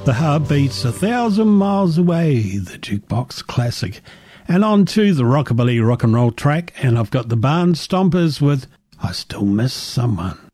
The heartbeat's 1,000 miles away, the jukebox classic. And on to the rockabilly rock and roll track, and I've got the Barn Stompers with I Still Miss Someone.